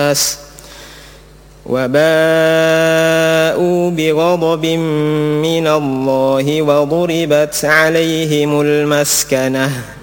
الناس وباءوا بغضب من الله وضربت عليهم المسكنة